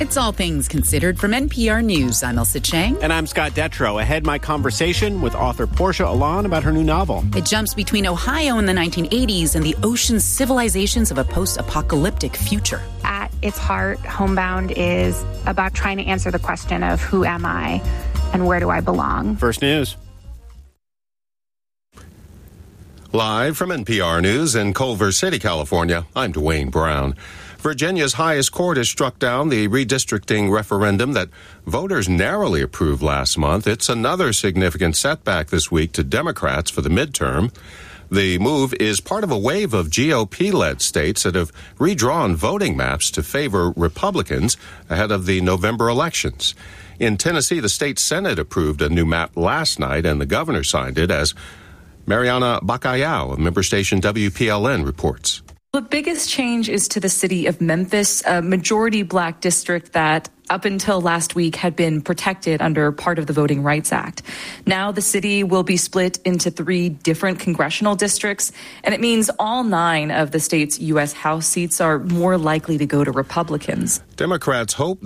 It's All Things Considered from NPR News. I'm Elsa Chang. And I'm Scott Detrow. Ahead, my conversation with author Portia Alon about her new novel. It jumps between Ohio in the 1980s and the ocean civilizations of a post-apocalyptic future. At its heart, Homebound is about trying to answer the question of who am I and where do I belong? First News. Live from NPR News in Culver City, California, I'm Dwayne Brown. Virginia's highest court has struck down the redistricting referendum that voters narrowly approved last month. It's another significant setback this week to Democrats for the midterm. The move is part of a wave of GOP-led states that have redrawn voting maps to favor Republicans ahead of the November elections. In Tennessee, the state Senate approved a new map last night, and the governor signed it, as Mariana Bacallao of member station WPLN reports. The biggest change is to the city of Memphis, a majority black district that up until last week had been protected under part of the Voting Rights Act. Now the city will be split into 3 different congressional districts, and it means all 9 of the state's U.S. House seats are more likely to go to Republicans. Democrats hope